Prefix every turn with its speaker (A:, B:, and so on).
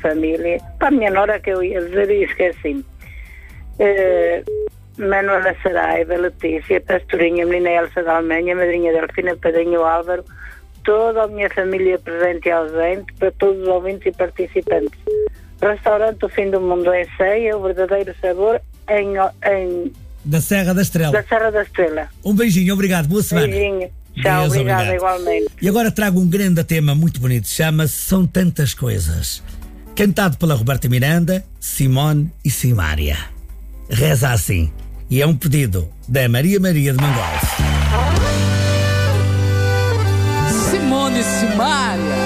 A: família, para a minha nora que eu ia dizer e esqueci-me. Manuela Saraiva, Letícia, Pastorinha, menina Elsa da Almenha, madrinha Delfina, padrinho Álvaro, toda a minha família presente e ausente, para todos os ouvintes e participantes. Restaurante O Fim do Mundo em Ceia, o verdadeiro sabor
B: da Serra da Estrela.
A: Da Serra da Estrela.
B: Um beijinho, obrigado, boa semana.
A: Beijinho. Tchau, obrigada igualmente.
B: E agora trago um grande tema muito bonito, chama-se São Tantas Coisas. Cantado pela Roberta Miranda, Simone e Simária. Reza assim, e é um pedido da Maria de Mangualde.
C: Simone e Simária.